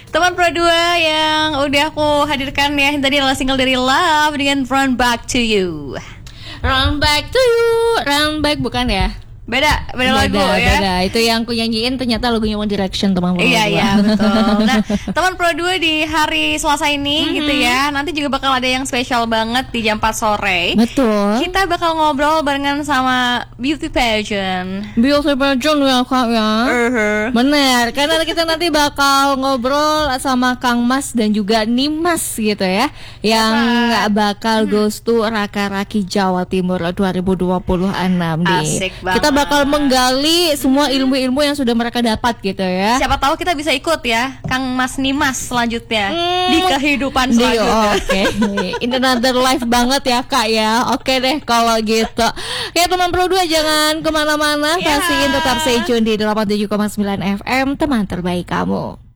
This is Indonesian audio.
Teman Pro 2 yang udah aku hadirkan ya, tadi adalah single dari Love dengan Run Back to You. Run Back to You, Run Back bukan ya? Beda lagu ya. Beda. Itu yang aku nyanyiin ternyata lagunya One Direction, teman Pro 2. Iya betul. Nah, teman Pro 2 di hari Selasa ini gitu ya. Nanti juga bakal ada yang spesial banget di jam 4 sore. Betul. Kita bakal ngobrol barengan sama Beauty Pageant. Beauty Pageant ya Kak ya. Bener, karena kita nanti bakal ngobrol sama Kang Mas dan juga Nimas gitu ya, yang bakal goes to Raka-Raki Jawa Timur 2026 nih. Asik banget. Kita bakal menggali semua ilmu-ilmu yang sudah mereka dapat gitu ya. Siapa tahu kita bisa ikut ya Kang Mas Nimas selanjutnya di kehidupan selanjutnya. Oke. In another life banget ya Kak ya. Oke deh kalau gitu. Ya teman Pro 2 jangan kemana-mana. Pastiin tetap stay tune di 87,9 FM, teman terbaik kamu.